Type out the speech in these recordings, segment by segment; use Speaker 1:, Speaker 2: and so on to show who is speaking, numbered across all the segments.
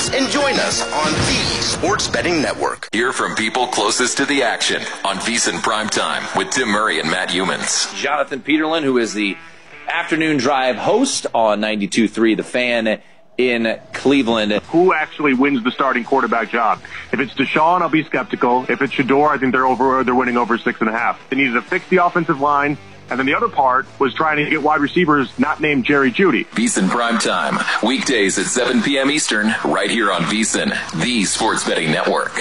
Speaker 1: us and join us on the Sports Betting Network.
Speaker 2: Hear from people closest to the action on VSiN Primetime with Tim Murray and Matt Humans.
Speaker 3: Jonathan Peterlin, who is the afternoon drive host on 92.3 The Fan in Cleveland.
Speaker 4: Who actually wins the starting quarterback job? If it's Deshaun, I'll be skeptical. If it's Shedeur, I think they're winning over 6.5. They needed to fix the offensive line. And then the other part was trying to get wide receivers not named Jerry Jeudy.
Speaker 2: VSiN Primetime, weekdays at 7 p.m. Eastern, right here on VSiN, the Sports Betting Network.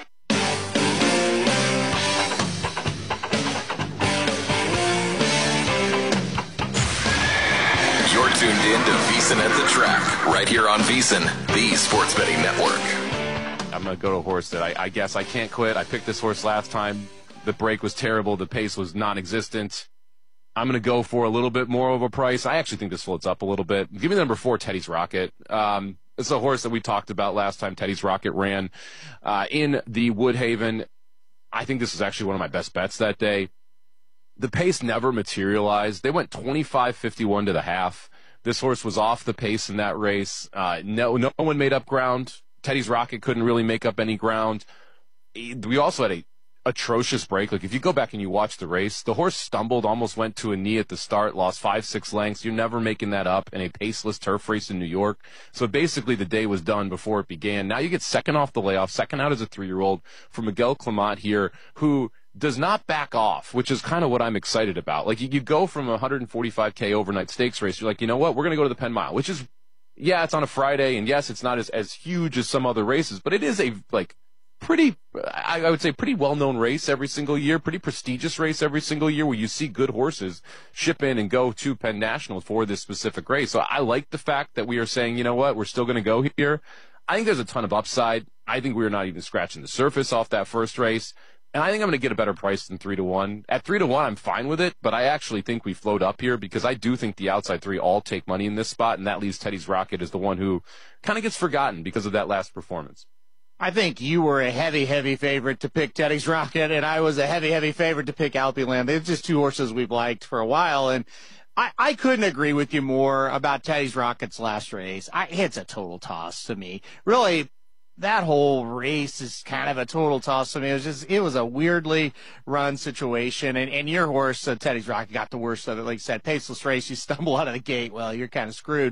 Speaker 2: You're tuned in to VSiN at the Track, right here on VSiN, the Sports Betting Network.
Speaker 5: I'm going to go to a horse that I guess I can't quit. I picked this horse last time. The break was terrible. The pace was non-existent. I'm going to go for a little bit more of a price. I actually think this floats up a little bit. Give me the number 4, Teddy's Rocket. It's a horse that we talked about last time Teddy's Rocket ran in the Woodhaven. I think this was actually one of my best bets that day. The pace never materialized. They went 25-51 to the half. This horse was off the pace in that race. No one made up ground. Teddy's Rocket couldn't really make up any ground. We also had a atrocious break. Like, if you go back and you watch the race, the horse stumbled, almost went to a knee at the start, lost 5-6 lengths. You're never making that up in a paceless turf race in New York. So basically the day was done before it began. Now you get second off the layoff, second out as a 3-year-old for Miguel Clement here, who does not back off, which is kind of what I'm excited about. Like, you go from a 145K overnight stakes race, you're like, you know what, we're going to go to the Penn Mile, which is, yeah, it's on a Friday, and yes, it's not as huge as some other races, but it is a, like, pretty, I would say, pretty well-known race every single year, pretty prestigious race every single year where you see good horses ship in and go to Penn National for this specific race. So I like the fact that we are saying, you know what, we're still going to go here. I think there's a ton of upside. I think we're not even scratching the surface off that first race. And I think I'm going to get a better price than 3-1. At 3-1, I'm fine with it, but I actually think we float up here because I do think the outside 3 all take money in this spot, and that leaves Teddy's Rocket as the one who kind of gets forgotten because of that last performance.
Speaker 6: I think you were a heavy favorite to pick Teddy's Rocket, and I was a heavy favorite to pick Alpeland. They're just two horses we've liked for a while, and I couldn't agree with you more about Teddy's Rocket's last race. It's a total toss to me. Really, that whole race is kind of a total toss to me. It was a weirdly run situation, and your horse, Teddy's Rocket, got the worst of it. Like you said, paceless race, you stumble out of the gate, well, you're kind of screwed.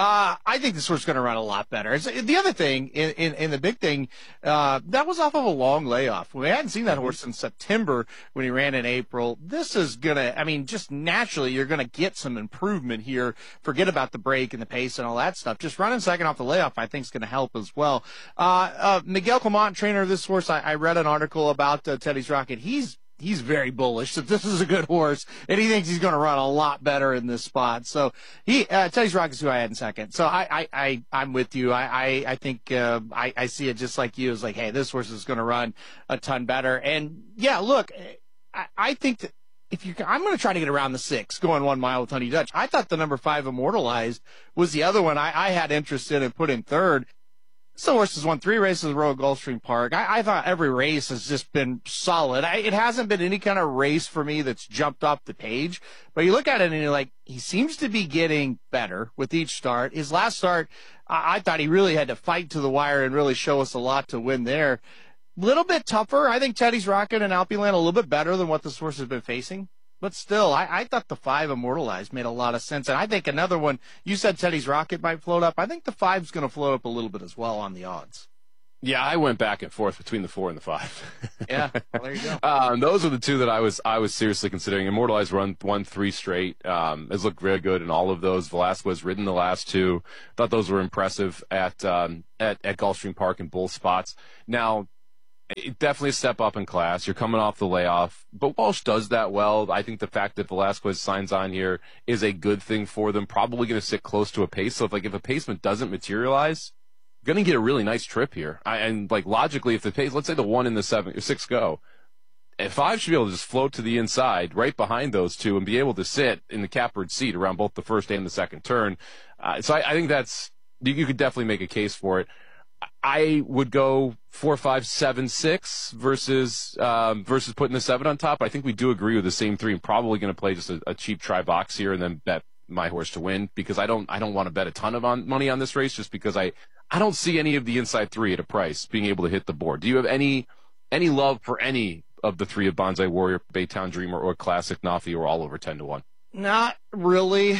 Speaker 6: I think this horse is going to run a lot better. The other thing, in the big thing, that was off of a long layoff. We hadn't seen that horse since September when he ran in April. This is going to, just naturally, you're going to get some improvement here. Forget about the break and the pace and all that stuff. Just running second off the layoff, I think, is going to help as well. Miguel Clement, trainer of this horse, I read an article about Teddy's Rocket. He's very bullish that this is a good horse, and he thinks he's going to run a lot better in this spot. So Teddy's Rocket is who I had in second. So I'm with you. I think I see it just like you. It's like, hey, this horse is going to run a ton better. And yeah, look, I think that I'm going to try to get around the 6, going 1 mile with Honey Dutch. I thought the number 5 Immortalized was the other one I had interest in and put in third. This horse has won 3 races at Royal Gulfstream Park. I thought every race has just been solid. It hasn't been any kind of race for me that's jumped off the page. But you look at it and you're like, he seems to be getting better with each start. His last start, I thought he really had to fight to the wire and really show us a lot to win there. Little bit tougher. I think Teddy's Rocket and Alpeland a little bit better than what this horse has been facing. But still, I thought the 5 Immortalized made a lot of sense. And I think another one, you said Teddy's Rocket might float up. I think the 5's going to float up a little bit as well on the odds.
Speaker 5: Yeah, I went back and forth between the 4 and the 5.
Speaker 6: Yeah, well, there you go.
Speaker 5: Those are the two that I was seriously considering. Immortalized won 3 straight. Has looked very good in all of those. Velasquez ridden the last 2. Thought those were impressive at Gulfstream Park in both spots. Now, definitely a step up in class. You're coming off the layoff, but Walsh does that well. I think the fact that Velasquez signs on here is a good thing for them. Probably going to sit close to a pace. So if a pacement doesn't materialize, you're going to get a really nice trip here. And logically, if the pace, let's say the 1 and the 7 or 6 go, 5 should be able to just float to the inside right behind those 2 and be able to sit in the catbird seat around both the first and the second turn. So I think you could definitely make a case for it. I would go 4, 5, 7, 6 versus putting the 7 on top. I think we do agree with the same 3 and probably going to play just a cheap try box here and then bet my horse to win because I don't want to bet a ton of money on this race just because I don't see any of the inside three at a price being able to hit the board. Do you have any love for any of the three of Bonsai Warrior, Baytown Dreamer, or Classic Nafi, or all over 10-1?
Speaker 6: Not really.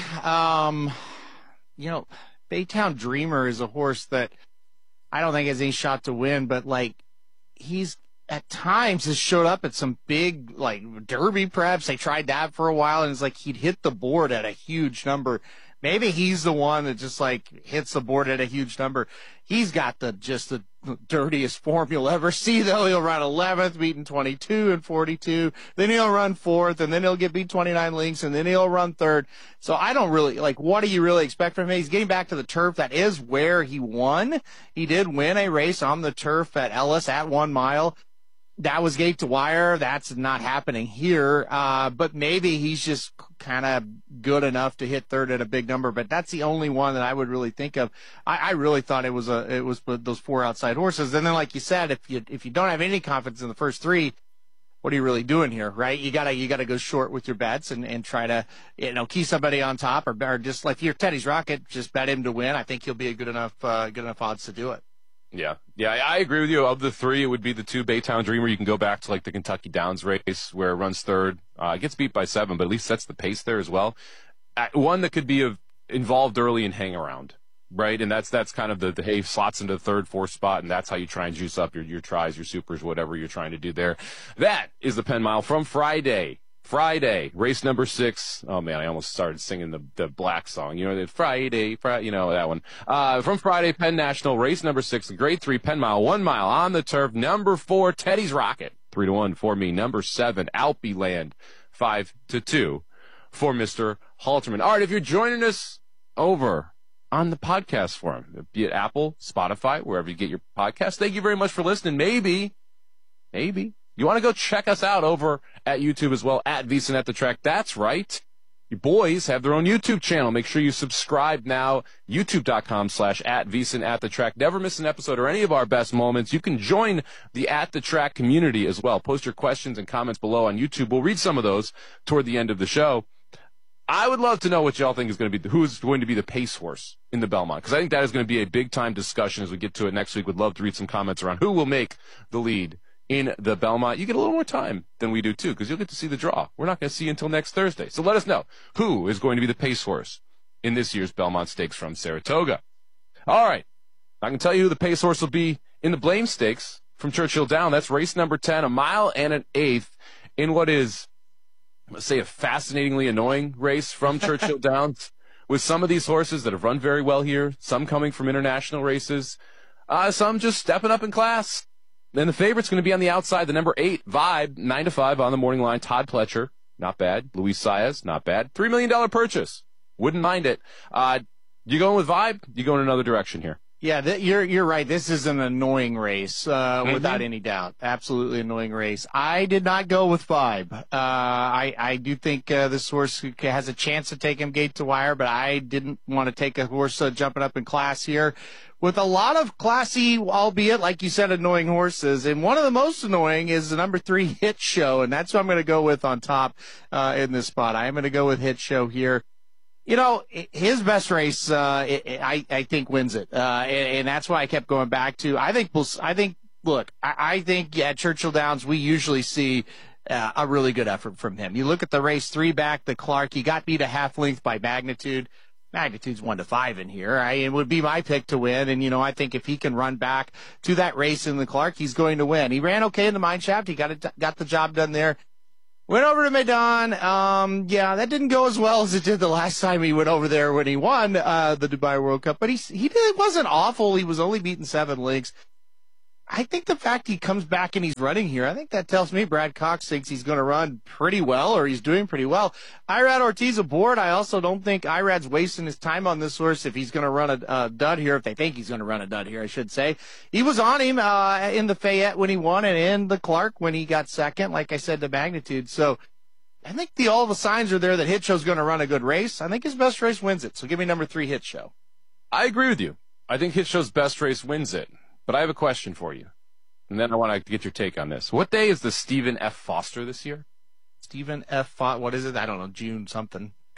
Speaker 6: Baytown Dreamer is a horse that I don't think has any shot to win, but he's at times has showed up at some big Derby preps. They tried that for a while, and it's he'd hit the board at a huge number. Maybe he's the one that just hits the board at a huge number. He's got the dirtiest form you'll ever see, though. He'll run 11th, beaten 22 and 42. Then he'll run 4th, and then he'll get beat 29 lengths, and then he'll run 3rd. So I don't really, what do you really expect from him? He's getting back to the turf. That is where he won. He did win a race on the turf at Ellis at 1 mile. That was gate to wire. That's not happening here. But maybe he's just kind of good enough to hit 3rd at a big number. But that's the only one that I would really think of. I really thought it was those 4 outside horses. And then, like you said, if you don't have any confidence in the first 3, what are you really doing here, right? You gotta go short with your bets and try to, key somebody on top or just if you're Teddy's Rocket, just bet him to win. I think he'll be a good enough odds to do it.
Speaker 5: Yeah, I agree with you. Of the 3, it would be the 2 Baytown Dreamer. You can go back to the Kentucky Downs race where it runs 3rd. It gets beat by 7, but at least sets the pace there as well. One that could be involved early and hang around, right? And that's kind of the hay slots into the 3rd, 4th spot, and that's how you try and juice up your tries, your supers, whatever you're trying to do there. That is the Penn Mile from Friday, race number 6. Oh man, I almost started singing the Black song. Friday, that one. From Friday, Penn National, race number 6, the grade 3 Penn Mile, 1 mile on the turf. Number 4, Teddy's Rocket, 3-1 for me. Number 7, Alpe Land, 5-2 for Mr. Halterman. All right, if you're joining us over on the podcast forum, be it Apple, Spotify, wherever you get your podcast, thank you very much for listening. Maybe you want to go check us out over at YouTube as well, at VSiN at the Track. That's right. Your boys have their own YouTube channel. Make sure you subscribe now, youtube.com/@VSiN at the Track. Never miss an episode or any of our best moments. You can join the At the Track community as well. Post your questions and comments below on YouTube. We'll read some of those toward the end of the show. I would love to know what y'all think is going to be who's going to be the pace horse in the Belmont, because I think that is going to be a big-time discussion as we get to it next week. Would love to read some comments around who will make the lead in the Belmont. You get a little more time than we do, too, because you'll get to see the draw. We're not going to see you until next Thursday. So let us know who is going to be the pace horse in this year's Belmont Stakes from Saratoga. All right. I can tell you who the pace horse will be in the Blame Stakes from Churchill Down. That's race number 10, 1 mile and an 1/8 in what is, let's say, a fascinatingly annoying race from Churchill Downs, with some of these horses that have run very well here, some coming from international races, some just stepping up in class. Then the favorite's going to be on the outside, the number 8, Vibe, 9-5 on the morning line. Todd Pletcher, not bad. Luis Saez, not bad. $3 million purchase. Wouldn't mind it. You going with Vibe? You going another direction here?
Speaker 6: Yeah, you're right. This is an annoying race, without any doubt. Absolutely annoying race. I did not go with Vibe. I do think this horse has a chance to take him gate to wire, but I didn't want to take a horse jumping up in class here with a lot of classy, albeit, like you said, annoying horses. And one of the most annoying is the number 3 Hit Show, and that's what I'm going to go with on top in this spot. I am going to go with Hit Show here. His best race, I think wins it. And that's why I kept going back to, I think at Churchill Downs, we usually see a really good effort from him. You look at the race 3 back, the Clark, he got beat a half length by Magnitude. Magnitude's 1-5 in here. It would be my pick to win. And, I think if he can run back to that race in the Clark, he's going to win. He ran okay in the Mine Shaft. He got the job done there. Went over to Meydan. That didn't go as well as it did the last time he went over there when he won the Dubai World Cup. But it wasn't awful. He was only beaten 7 lengths. I think the fact he comes back and he's running here, I think that tells me Brad Cox thinks he's going to run pretty well, or he's doing pretty well. Irad Ortiz aboard. I also don't think Irad's wasting his time on this horse if he's going to run a dud here, if they think he's going to run a dud here, I should say. He was on him in the Fayette when he won and in the Clark when he got second, like I said, to Magnitude. So I think all the signs are there that Hit Show's going to run a good race. I think his best race wins it. So give me number 3 Hit Show.
Speaker 5: I agree with you. I think Hit Show's best race wins it. But I have a question for you, and then I want to get your take on this. What day is the Stephen F. Foster this year?
Speaker 6: Stephen F. Foster, what is it? I don't know, June something.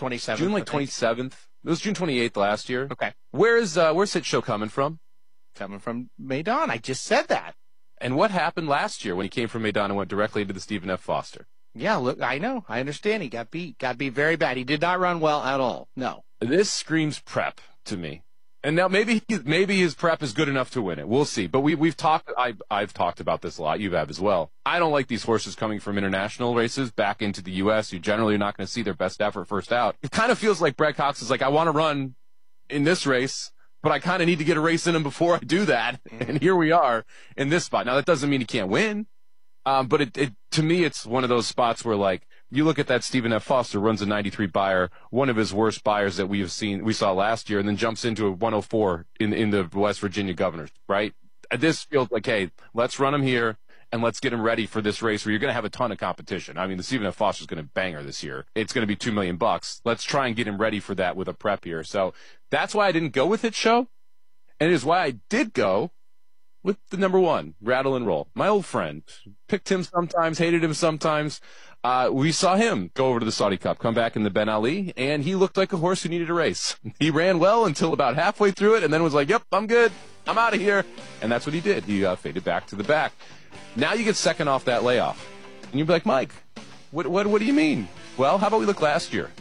Speaker 6: 27th.
Speaker 5: June like 27th. It was June 28th last year.
Speaker 6: Okay.
Speaker 5: Where's Hit Show coming from?
Speaker 6: Coming from Maidan. I just said that.
Speaker 5: And what happened last year when he came from Maidan and went directly into the Stephen F. Foster?
Speaker 6: Yeah, look, I know. I understand. He got beat very bad. He did not run well at all. No.
Speaker 5: This screams prep to me. And now maybe his prep is good enough to win it. We'll see. But we've talked. I've talked about this a lot. You have as well. I don't like these horses coming from international races back into the U.S. You generally are not going to see their best effort first out. It kind of feels like Brett Cox is like, I want to run in this race, but I kind of need to get a race in him before I do that. And here we are in this spot. Now that doesn't mean he can't win. But it to me, it's one of those spots where, like, you look at that Stephen F. Foster runs a 93 Beyer, one of his worst Beyers that we saw last year, and then jumps into a 104 in the West Virginia Governors, right? This feels like, hey, let's run him here and let's get him ready for this race where you're going to have a ton of competition. I mean, the Stephen F. Foster's going to bang her this year. It's going to be $2 million. Let's try and get him ready for that with a prep here. So that's why I didn't go with Hit Show, and it is why I did go with the number one, Rattle and Roll. My old friend. Picked him sometimes, hated him sometimes. We saw him go over to the Saudi Cup, come back in the Ben Ali, and he looked like a horse who needed a race. He ran well until about halfway through it, and then was like, yep, I'm good. I'm out of here. And that's what he did. He faded back to the back. Now you get second off that layoff. And you'd be like, Mike, what do you mean? Well, how about we look last year?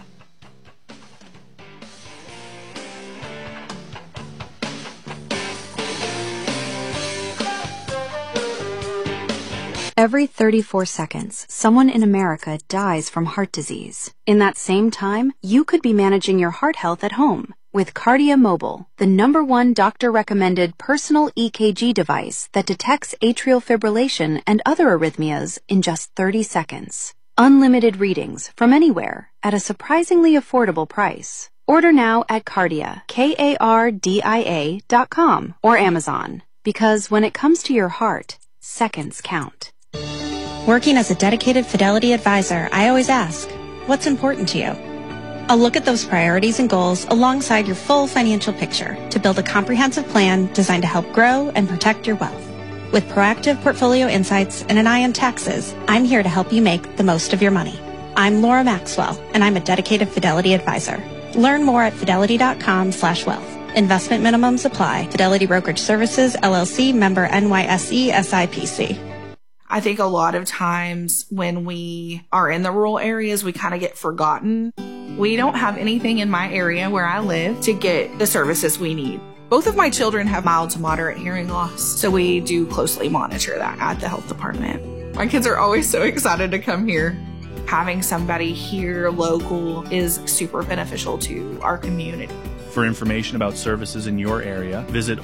Speaker 7: Every 34 seconds, someone in America dies from heart disease. In that same time, you could be managing your heart health at home with Kardia Mobile, the #1 doctor-recommended personal EKG device that detects atrial fibrillation and other arrhythmias in just 30 seconds. Unlimited readings from anywhere at a surprisingly affordable price. Order now at Kardia, KARDIA.com or Amazon. Because when it comes to your heart, seconds count.
Speaker 8: Working as a dedicated Fidelity advisor, I always ask, what's important to you? I'll look at those priorities and goals alongside your full financial picture to build a comprehensive plan designed to help grow and protect your wealth. With proactive portfolio insights and an eye on taxes, I'm here to help you make the most of your money. I'm Laura Maxwell, and I'm a dedicated Fidelity advisor. Learn more at fidelity.com/wealth. Investment minimums apply. Fidelity Brokerage Services, LLC, member NYSE, SIPC.
Speaker 9: I think a lot of times when we are in the rural areas, we kind of get forgotten. We don't have anything in my area where I live to get the services we need. Both of my children have mild to moderate hearing loss, so we do closely monitor that at the health department. My kids are always so excited to come here. Having somebody here local is super beneficial to our community.
Speaker 10: For information about services in your area, visit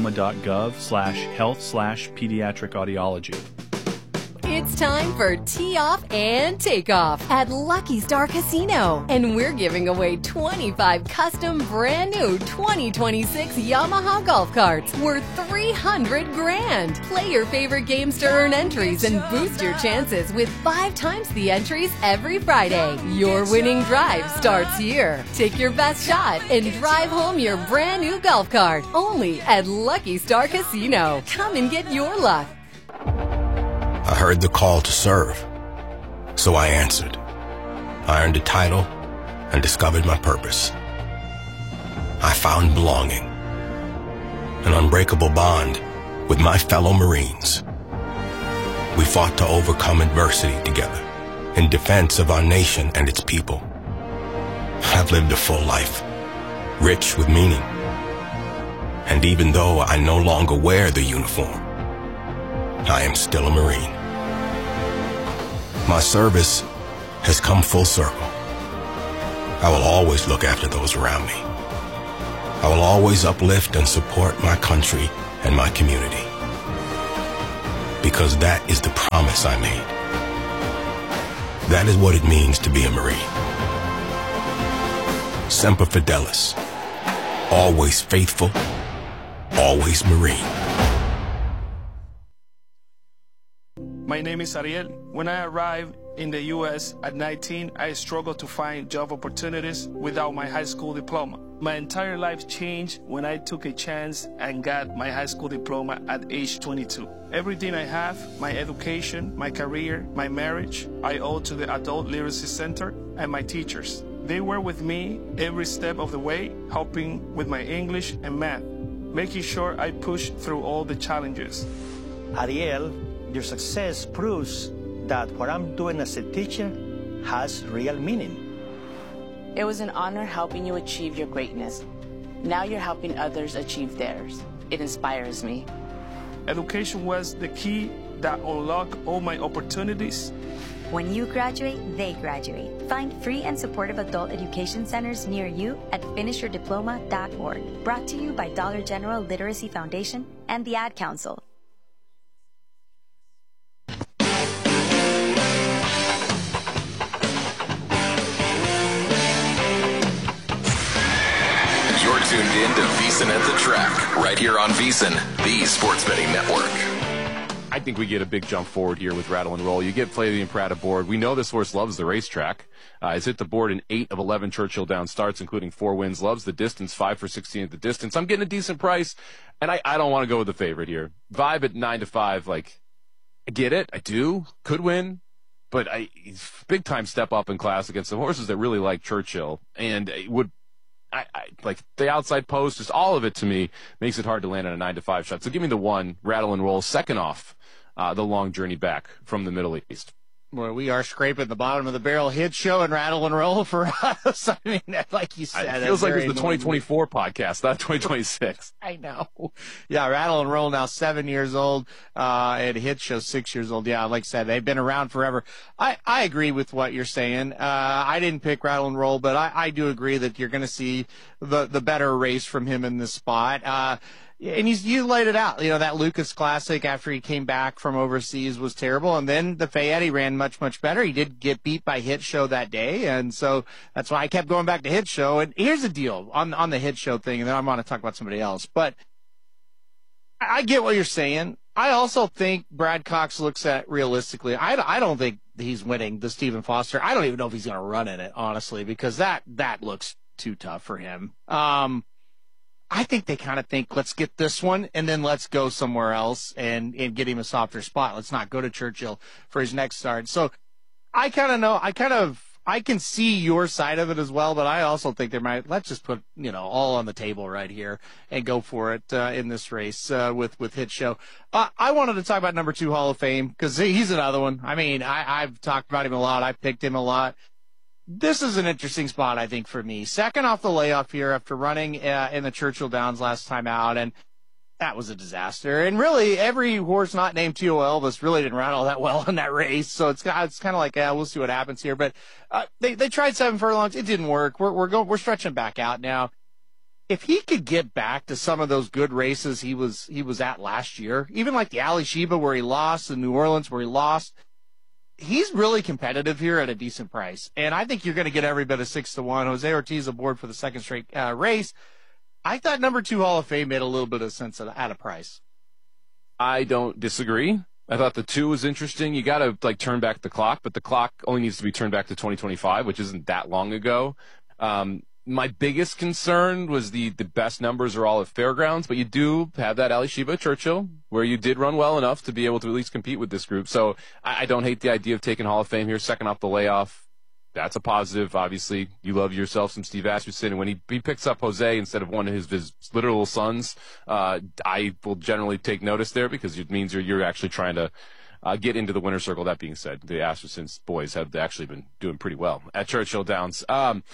Speaker 10: oklahoma.gov/health/pediatric audiology.
Speaker 11: It's time for Tee Off and Takeoff at Lucky Star Casino. And we're giving away 25 custom brand new 2026 Yamaha golf carts worth $300 grand. Play your favorite games to earn entries and boost your chances with 5 times the entries every Friday. Your winning drive starts here. Take your best shot and drive home your brand new golf cart. Only at Lucky Star Casino. Come and get your luck.
Speaker 12: I heard the call to serve, so I answered. I earned a title and discovered my purpose. I found belonging, an unbreakable bond with my fellow Marines. We fought to overcome adversity together in defense of our nation and its people. I've lived a full life, rich with meaning. And even though I no longer wear the uniform, I am still a Marine. My service has come full circle. I will always look after those around me. I will always uplift and support my country and my community. Because that is the promise I made. That is what it means to be a Marine. Semper Fidelis. Always faithful, always Marine.
Speaker 13: My name is Ariel. When I arrived in the U.S. at 19, I struggled to find job opportunities without my high school diploma. My entire life changed when I took a chance and got my high school diploma at age 22. Everything I have, my education, my career, my marriage, I owe to the Adult Literacy Center and my teachers. They were with me every step of the way, helping with my English and math, making sure I pushed through all the challenges.
Speaker 14: Ariel, your success proves that what I'm doing as a teacher has real meaning.
Speaker 15: It was an honor helping you achieve your greatness. Now you're helping others achieve theirs. It inspires me.
Speaker 13: Education was the key that unlocked all my opportunities.
Speaker 16: When you graduate, they graduate. Find free and supportive adult education centers near you at finishyourdiploma.org. Brought to you by Dollar General Literacy Foundation and the Ad Council.
Speaker 2: You're tuned in to VSiN at the Track, right here on VSiN, the Sports Betting Network.
Speaker 5: I think we get a big jump forward here with Rattle and Roll. You get Flavien Prat aboard. We know this horse loves the racetrack. He's hit the board in 8 of 11 Churchill Downs starts, including 4 wins. Loves the distance, 5 for 16 at the distance. I'm getting a decent price, and I don't want to go with the favorite here. Vibe at 9-5, like, I get it. I do. Could win. But big time step up in class against the horses that really like Churchill. And it would, I like the outside post, just all of it to me makes it hard to land on a 9-5 shot. So give me the one, Rattle and Roll, second off the long journey back from the Middle East.
Speaker 6: Well, we are scraping the bottom of the barrel hit show and Rattle and Roll for us. I mean, like you said,
Speaker 5: it feels like it was the 2024 podcast, not 2026.
Speaker 6: I know. Yeah, Rattle and Roll now 7 years old, and Hit Show 6 years old. Yeah, like I said, they've been around forever. I agree with what you're saying. I didn't pick Rattle and Roll, but I do agree that you're going to see the better race from him in this spot. And you laid it out. You know, that Lucas Classic after he came back from overseas was terrible. And then the Fayette, he ran much, much better. He did get beat by Hit Show that day. And so that's why I kept going back to Hit Show. And here's the deal on the Hit Show thing. And then I want to talk about somebody else. But I get what you're saying. I also think Brad Cox looks at realistically. I don't think he's winning the Stephen Foster. I don't even know if he's going to run in it, honestly, because that looks too tough for him. I think they kind of think, let's get this one, and then let's go somewhere else and get him a softer spot. Let's not go to Churchill for his next start. So I can see your side of it as well, but I also think let's just put, all on the table right here and go for it in this race with Hit Show. I wanted to talk about number 2 Hall of Fame because he's another one. I mean, I've talked about him a lot. I've picked him a lot. This is an interesting spot, I think, for me. Second off the layoff here after running in the Churchill Downs last time out, and that was a disaster. And really, every horse not named T.O. Elvis really didn't run all that well in that race. So it's kind of like, we'll see what happens here. But they tried 7 furlongs. It didn't work. We're stretching back out now. If he could get back to some of those good races he was at last year, even like the Ali Sheba where he lost, the New Orleans where he lost, he's really competitive here at a decent price. And I think you're going to get every bit of 6-1. Jose Ortiz aboard for the second straight race. I thought number 2 Hall of Fame made a little bit of sense at a price.
Speaker 5: I don't disagree. I thought the 2 was interesting. You got to turn back the clock, but the clock only needs to be turned back to 2025, which isn't that long ago. My biggest concern was the best numbers are all at Fairgrounds, but you do have that Ali Sheba Churchill where you did run well enough to be able to at least compete with this group. So I don't hate the idea of taking Hall of Fame here, second off the layoff. That's a positive. Obviously, you love yourself some Steve Asmussen, and when he picks up Jose instead of one of his literal sons, I will generally take notice there because it means you're actually trying to get into the winner's circle. That being said, the Asmussen's boys have actually been doing pretty well at Churchill Downs.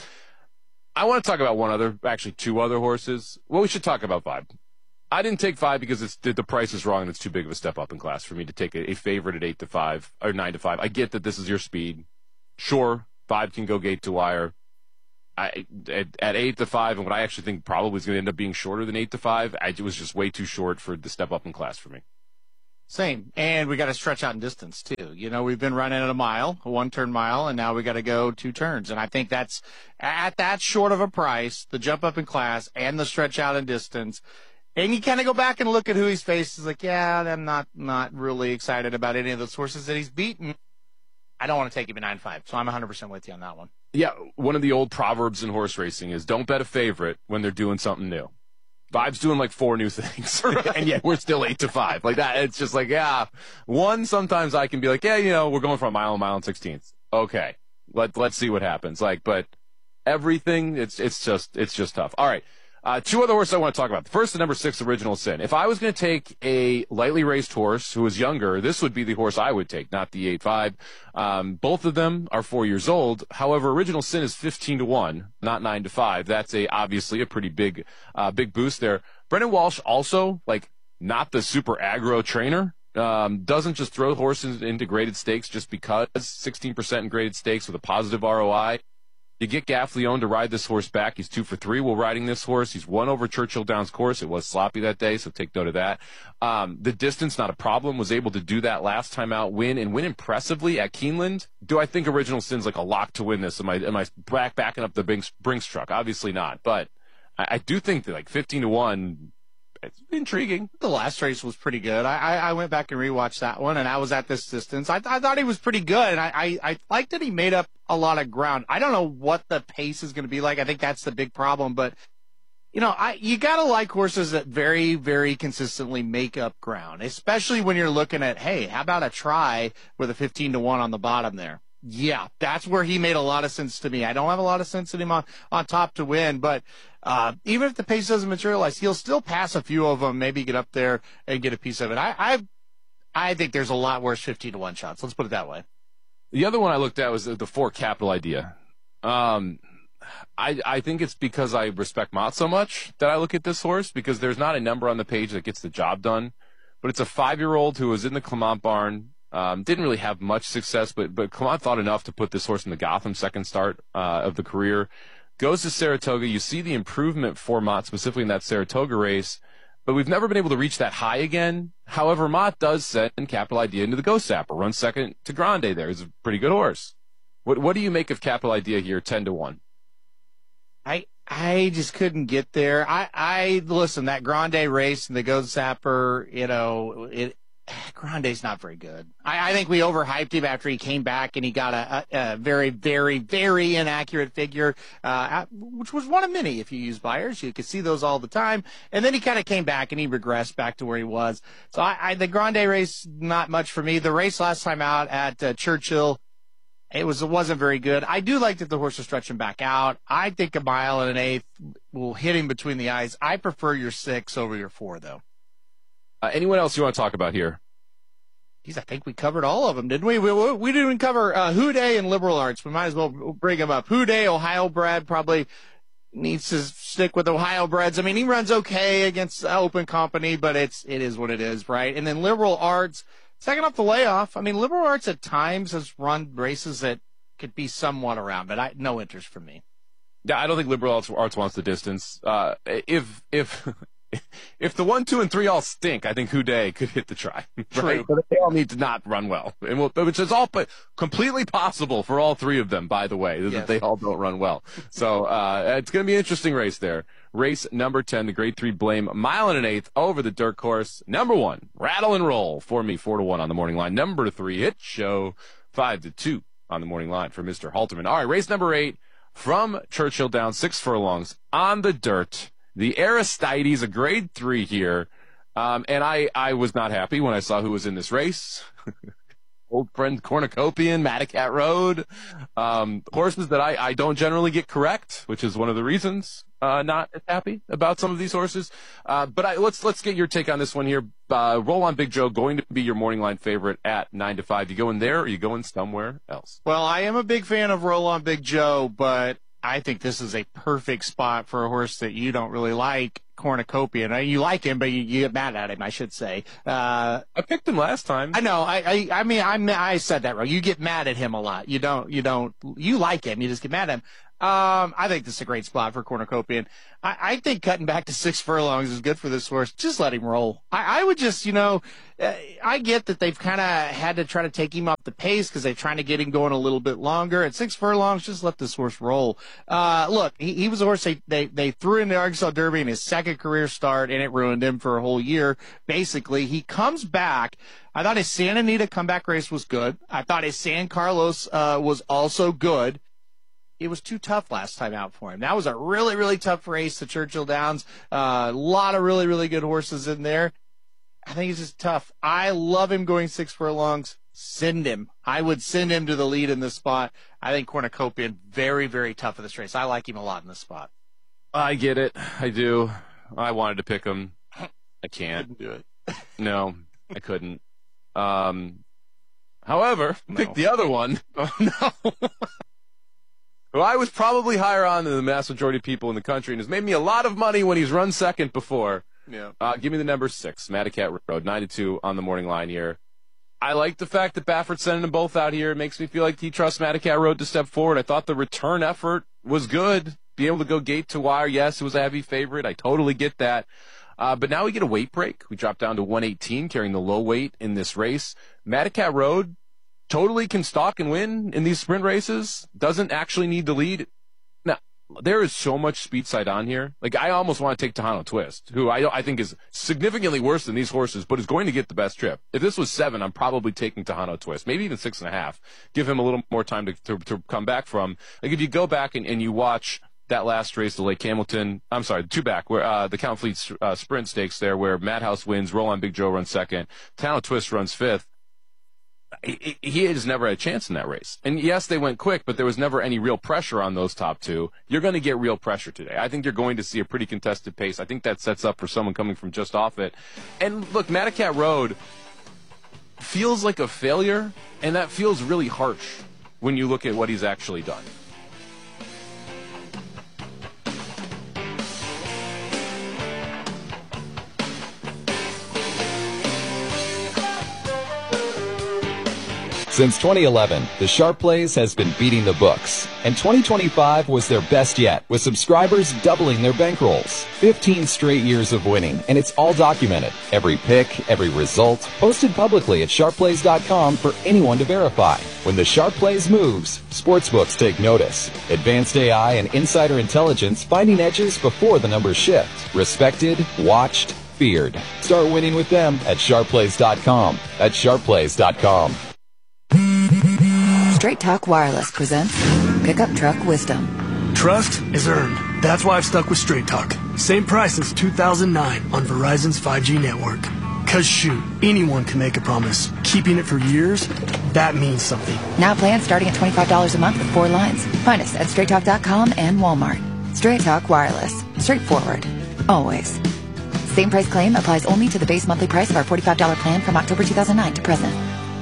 Speaker 5: I want to talk about 2 other horses. Well, we should talk about Vibe. I didn't take Vibe because the price is wrong and it's too big of a step up in class for me to take a favorite at 8-5 or 9-5. I get that this is your speed. Sure, Vibe can go gate to wire. At 8-5, and what I actually think probably is going to end up being shorter than 8-5, it was just way too short for the step up in class for me.
Speaker 6: Same. And we got to stretch out in distance, too. We've been running at a 1-turn mile, and now we got to go 2 turns. And I think that's, at that short of a price, the jump up in class and the stretch out in distance. And you kind of go back and look at who he's faced. It's like, yeah, I'm not really excited about any of those horses that he's beaten. I don't want to take him at 9-5, so I'm 100% with you on that one.
Speaker 5: Yeah, one of the old proverbs in horse racing is don't bet a favorite when they're doing something new. Vibe's doing 4 new things, and yet we're still 8-5. Like that, it's just sometimes I can be like, we're going for a mile and 16th. Okay, let's see what happens. But everything. It's just tough. All right. Two other horses I want to talk about. The first, the number 6, Original Sin. If I was going to take a lightly raced horse who was younger, this would be the horse I would take, not the 8-5. Both of them are 4 years old. However, Original Sin is 15-1, not 9-5. That's obviously a pretty big boost there. Brendan Walsh also, not the super aggro trainer. Doesn't just throw horses into graded stakes just because 16% in graded stakes with a positive ROI. You get Gaff Leone to ride this horse back. He's 2 for 3 while riding this horse. He's won over Churchill Downs course. It was sloppy that day, so take note of that. The distance, not a problem. Was able to do that last time out, win impressively at Keeneland. Do I think Original Sin's like a lock to win this? Am I backing up the Brinks truck? Obviously not, but I do think that 15-1, it's intriguing.
Speaker 6: The last race was pretty good. I went back and rewatched that one, and I was at this distance. I thought he was pretty good, and I liked that he made up a lot of ground. I don't know what the pace is going to be like. I think that's the big problem, but you got to like horses that very, very consistently make up ground, especially when you're looking at, hey, how about a try with a 15-1 on the bottom there? Yeah, that's where he made a lot of sense to me. I don't have a lot of sense in him on top to win, but even if the pace doesn't materialize, he'll still pass a few of them, maybe get up there and get a piece of it. I think there's a lot worse 15-1 shots. Let's put it that way.
Speaker 5: The other one I looked at was the 4 Capital Idea. I think it's because I respect Mott so much that I look at this horse, because there's not a number on the page that gets the job done, but it's a 5-year-old who was in the Clement barn. Didn't really have much success, but Clement thought enough to put this horse in the Gotham second start of the career. Goes to Saratoga. You see the improvement for Mott, specifically in that Saratoga race, but we've never been able to reach that high again. However, Mott does send Capital Idea into the Ghost Sapper, runs second to Grande there. He's a pretty good horse. What do you make of Capital Idea here, 10-1?
Speaker 6: I just couldn't get there. I listen, that Grande race and the Ghost Sapper, Grande's not very good. I think we overhyped him after he came back and he got a very, very, very inaccurate figure, which was one of many. If you use buyers, you could see those all the time. And then he kind of came back and he regressed back to where he was. So the Grande race, not much for me. The race last time out at Churchill, it wasn't very good. I do like that the horse is stretching back out. I think 1 1/8 will hit him between the eyes. I prefer your 6 over your 4, though.
Speaker 5: Anyone else you want to talk about here?
Speaker 6: Geez, I think we covered all of them, didn't we? We didn't cover Houday and Liberal Arts. We might as well bring them up. Houday, Ohio bred, probably needs to stick with Ohio breds. I mean, he runs okay against Open Company, but it is what it is, right? And then Liberal Arts, second off the layoff. I mean, Liberal Arts at times has run races that could be somewhat around, but no interest for me.
Speaker 5: Yeah, I don't think Liberal Arts wants the distance. If the 1, 2, and 3 all stink, I think Houday could hit the try. Right? But they all need to not run well, which is all completely possible for all 3 of them, by the way, yes. That they all don't run well. So it's going to be an interesting race there. Race number 10, the Grade 3 Blame, 1 1/8 over the dirt course. Number 1, Rattle and Roll for me, 4-1 on the morning line. Number 3, Hit Show, 5-2 on the morning line for Mr. Halterman. All right, race number 8 from Churchill Downs, 6 furlongs on the dirt. The Aristides, a Grade 3 here. And I was not happy when I saw who was in this race. Old friend Cornucopian, Madacat Road. Horses that I don't generally get correct, which is one of the reasons not as happy about some of these horses. But let's get your take on this one here. Roll on Big Joe, going to be your morning line favorite at 9-5. You going there or you going somewhere else?
Speaker 6: Well, I am a big fan of Roll on Big Joe, but I think this is a perfect spot for a horse that you don't really like, Cornucopian. You like him, but you get mad at him, I should say.
Speaker 5: I picked him last time.
Speaker 6: I know. I said that wrong. You get mad at him a lot. You like him. You just get mad at him. I think this is a great spot for Cornucopian. I think cutting back to 6 furlongs is good for this horse. Just let him roll. I would just, I get that they've kind of had to try to take him up the pace because they're trying to get him going a little bit longer. At 6 furlongs, just let this horse roll. Look, he was a horse they threw in the Arkansas Derby in his second career start, and it ruined him for a whole year. Basically, he comes back. I thought his Santa Anita comeback race was good. I thought his San Carlos was also good. It was too tough last time out for him. That was a really, really tough race, the Churchill Downs. A lot of really, really good horses in there. I think it's just tough. I love him going 6 furlongs. Send him. I would send him to the lead in this spot. I think Cornucopian very, very tough in this race. I like him a lot in this spot.
Speaker 5: I get it. I do. I wanted to pick him. I can't.
Speaker 6: Couldn't do it.
Speaker 5: No, I couldn't. However, pick the other one. Oh, no. Who I was probably higher on than the mass majority of people in the country and has made me a lot of money when he's run second before.
Speaker 6: Yeah.
Speaker 5: Give me the number 6, Madacat Road, 9-2 on the morning line here. I like the fact that Baffert's sending them both out here. It makes me feel like he trusts Madacat Road to step forward. I thought the return effort was good. Be able to go gate to wire. Yes, it was a heavy favorite. I totally get that. But now we get a weight break. We drop down to 118, carrying the low weight in this race. Madacat Road totally can stalk and win in these sprint races. Doesn't actually need the lead. Now, there is so much speed side on here. Like, I almost want to take Tejano Twist, who I think is significantly worse than these horses, but is going to get the best trip. If this was 7, I'm probably taking Tejano Twist, maybe even 6.5. Give him a little more time to come back from. Like, if you go back and you watch that last race, the Lake Hamilton, I'm sorry, 2 back, where the Count Fleet sprint stakes there, where Madhouse wins, Roll on Big Joe runs second, Tejano Twist runs 5th. He has never had a chance in that race. And yes, they went quick, but there was never any real pressure on those top 2. You're going to get real pressure today. I think you're going to see a pretty contested pace. I think that sets up for someone coming from just off it. And look, Madacat Road feels like a failure, and that feels really harsh when you look at what he's actually done.
Speaker 17: Since 2011, the Sharp Plays has been beating the books, and 2025 was their best yet, with subscribers doubling their bankrolls. 15 straight years of winning, and it's all documented. Every pick, every result, posted publicly at sharpplays.com for anyone to verify. When the Sharp Plays moves, sportsbooks take notice. Advanced AI and insider intelligence finding edges before the numbers shift. Respected, watched, feared. Start winning with them at sharpplays.com. That's sharpplays.com.
Speaker 18: Straight Talk Wireless presents Pickup Truck Wisdom.
Speaker 19: Trust is earned. That's why I've stuck with Straight Talk. Same price since 2009 on Verizon's 5G network. Cause shoot, anyone can make a promise. Keeping it for years, that means something.
Speaker 18: Now plans starting at $25 a month with 4 lines. Find us at straighttalk.com and Walmart. Straight Talk Wireless. Straightforward. Always. Same price claim applies only to the base monthly price of our $45 plan from October 2009 to present.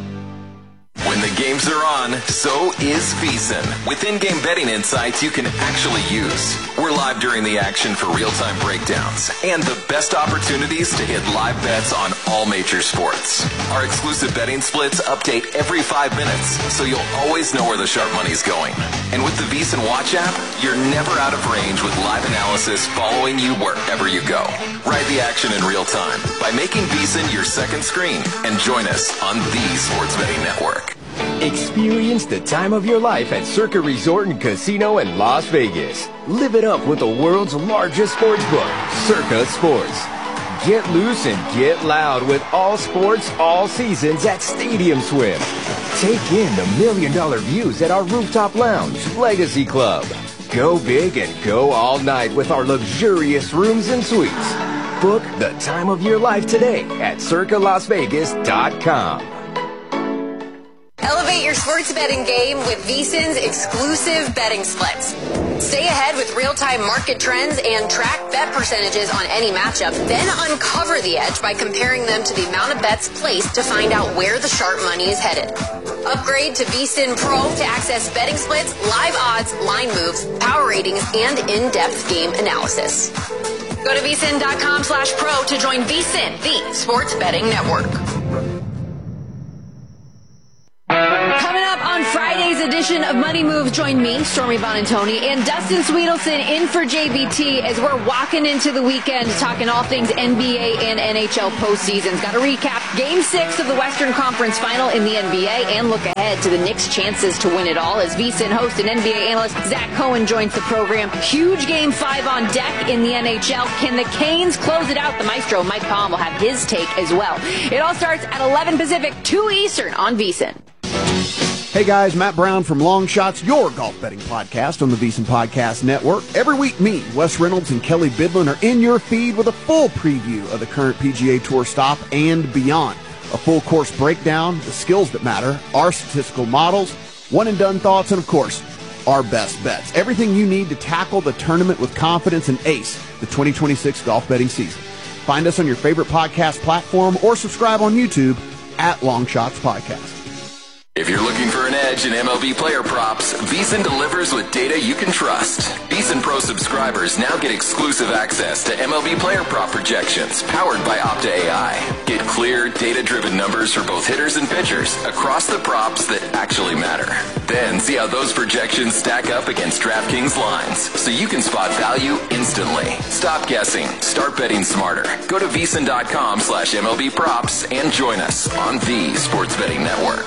Speaker 2: When the games are on, so is VSiN. With in-game betting insights you can actually use. We're live during the action for real-time breakdowns and the best opportunities to hit live bets on all major sports. Our exclusive betting splits update every 5 minutes, so you'll always know where the sharp money's going. And with the VSiN Watch app, you're never out of range with live analysis following you wherever you go. Ride the action in real time by making VSiN your second screen and join us on the Sports Betting Network.
Speaker 20: Experience the time of your life at Circa Resort and Casino in Las Vegas. Live it up with the world's largest sports book, Circa Sports. Get loose and get loud with all sports, all seasons at Stadium Swim. Take in the $1 million views at our rooftop lounge, Legacy Club. Go big and go all night with our luxurious rooms and suites. Book the time of your life today at circalasvegas.com.
Speaker 11: Elevate your sports betting game with VSiN's exclusive betting splits. Stay ahead with real-time market trends and track bet percentages on any matchup. Then uncover the edge by comparing them to the amount of bets placed to find out where the sharp money is headed. Upgrade to VSiN Pro to access betting splits, live odds, line moves, power ratings, and in-depth game analysis. Go to vsin.com/pro to join VSiN, the sports betting network. Coming up on Friday's edition of Money Moves, join me, Stormy Bonantoni, and Dustin Sweetelson in for JBT as we're walking into the weekend talking all things NBA and NHL postseasons. Got to recap Game 6 of the Western Conference Final in the NBA and look ahead to the Knicks' chances to win it all as VSiN host and NBA analyst Zach Cohen joins the program. Huge Game 5 on deck in the NHL. Can the Canes close it out? The maestro, Mike Palm, will have his take as well. It all starts at 11 Pacific, 2 Eastern on VSiN.
Speaker 21: Hey guys, Matt Brown from Long Shots, your golf betting podcast on the VSiN Podcast Network. Every week, me, Wes Reynolds, and Kelly Bidlin are in your feed with a full preview of the current PGA Tour stop and beyond. A full course breakdown, the skills that matter, our statistical models, one-and-done thoughts, and of course, our best bets. Everything you need to tackle the tournament with confidence and ace the 2026 golf betting season. Find us on your favorite podcast platform or subscribe on YouTube at Long Shots Podcast.
Speaker 2: If you're looking for an edge in MLB player props, VEASAN delivers with data you can trust. VEASAN Pro subscribers now get exclusive access to MLB player prop projections powered by Opta AI. Get clear, data-driven numbers for both hitters and pitchers across the props that actually matter. Then see how those projections stack up against DraftKings lines so you can spot value instantly. Stop guessing. Start betting smarter. Go to VEASAN.com/MLB props and join us on the Sports Betting Network.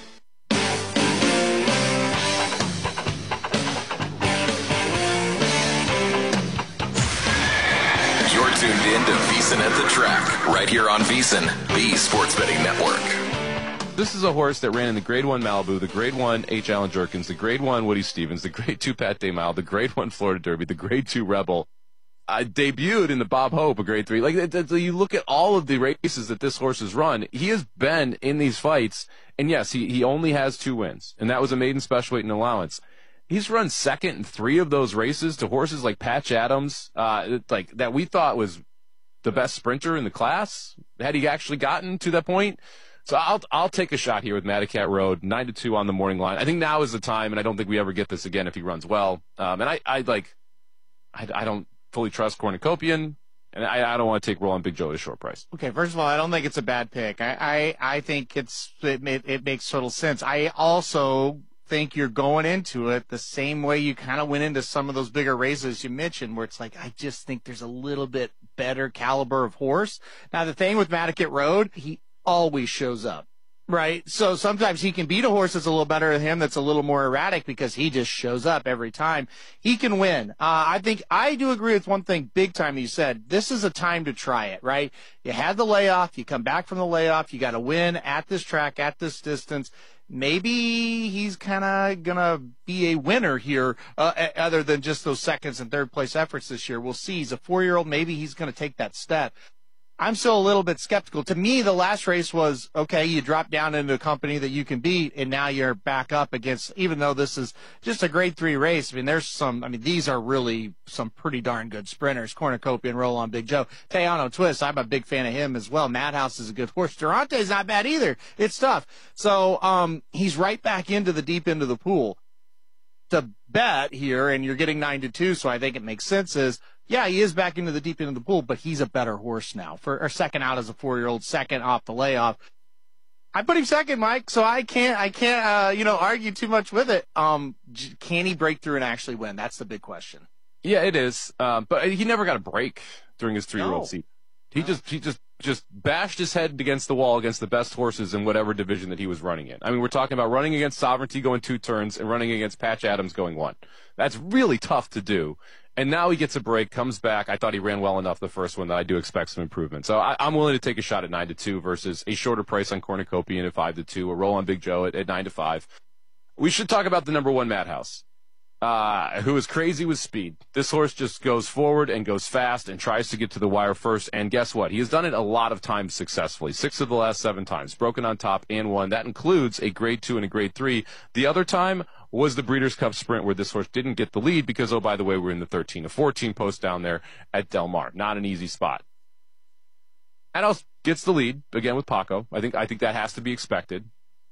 Speaker 2: Tuned in to VEASAN at the Track, right here on VEASAN, the Sports Betting Network.
Speaker 5: This is a horse that ran in the Grade 1 Malibu, the Grade 1 H. Allen Jerkins, the Grade 1 Woody Stevens, the Grade 2 Pat Day-Mile, the Grade 1 Florida Derby, the Grade 2 Rebel. Debuted in the Bob Hope, a Grade 3. You look at all of the races that this horse has run, he has been in these fights, and yes, he only has 2 wins, and that was a maiden special weight and allowance. He's run second in 3 of those races to horses like Patch Adams, that we thought was the best sprinter in the class, had he actually gotten to that point. So I'll take a shot here with Madacat Road, 9-2 on the morning line. I think now is the time, and I don't think we ever get this again if he runs well. And I don't fully trust Cornucopian, and I don't want to take Roland Big Joe at a short price.
Speaker 6: Okay, first of all, I don't think it's a bad pick. I think it makes total sense. I also think you're going into it the same way you kind of went into some of those bigger races you mentioned, where it's like, I just think there's a little bit better caliber of horse. Now, the thing with Madacat Road, he always shows up, right? So sometimes he can beat a horse that's a little better than him, that's a little more erratic, because he just shows up every time. He can win. I think I do agree with one thing big time you said. This is a time to try it, right? You had the layoff, you come back from the layoff, you got to win at this track, at this distance. Maybe he's kind of going to be a winner here, other than just those seconds and third place efforts this year. We'll see. He's a 4-year-old. Maybe he's going to take that step. I'm still a little bit skeptical. To me, the last race was, okay, you drop down into a company that you can beat, and now you're back up against, even though this is just a Grade 3 race, these are really some pretty darn good sprinters. Cornucopia and Roll on Big Joe. Tejano Twist, I'm a big fan of him as well. Madhouse is a good horse. Durante's not bad either. It's tough. So he's right back into the deep end of the pool. To bet here, and you're getting 9-2, so I think it makes sense, is, yeah, he is back into the deep end of the pool, but he's a better horse now. For second out as a 4-year-old, second off the layoff. I put him second, Mike, so I can't argue too much with it. Can he break through and actually win? That's the big question.
Speaker 5: Yeah, it is. But he never got a break during his 3-year-old season. He just bashed his head against the wall against the best horses in whatever division that he was running in. I mean, we're talking about running against Sovereignty going 2 turns and running against Patch Adams going 1. That's really tough to do. And now he gets a break, comes back. I thought he ran well enough the first one that I do expect some improvement. So I'm willing to take a shot at 9-2 versus a shorter price on Cornucopian at 5-2, a Roll on Big Joe at 9-5. We should talk about the number 1 Madhouse, who is crazy with speed. This horse just goes forward and goes fast and tries to get to the wire first. And guess what? He has done it a lot of times successfully. 6 of the last 7 times. Broken on top and won. That includes a Grade 2 and a Grade 3. The other time was the Breeders' Cup Sprint, where this horse didn't get the lead because, oh, by the way, we're in the 13-14 post down there at Del Mar. Not an easy spot. Madhouse gets the lead, again with Paco. I think that has to be expected.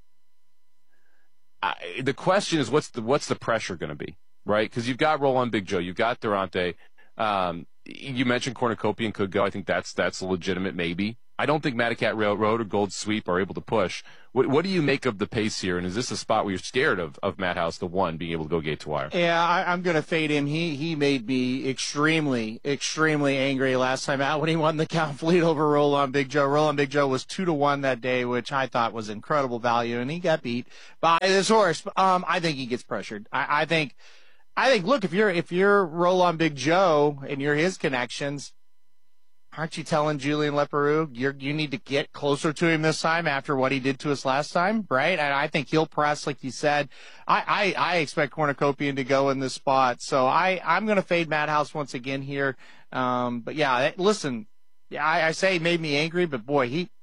Speaker 5: The question is, what's the pressure going to be, right? Because you've got Roll on Big Joe, you've got Durante. You mentioned Cornucopian could go. I think that's a legitimate maybe. I don't think Madacat Road or Gold Sweep are able to push. What do you make of the pace here? And is this a spot where you're scared of Madhouse, the 1, being able to go gate to wire?
Speaker 6: Yeah, I'm going to fade him. He made me extremely, extremely angry last time out when he won the Count Fleet over Roll on Big Joe. Roll on Big Joe was 2-1 that day, which I thought was incredible value, and he got beat by this horse. I think he gets pressured. I think, look, if you're Roll on Big Joe and you're his connections, aren't you telling Julian Leparoux you need to get closer to him this time after what he did to us last time, right? And I think he'll press, like you said. I expect Cornucopian to go in this spot, so I'm going to fade Madhouse once again here. But yeah, listen, I say he made me angry, but boy,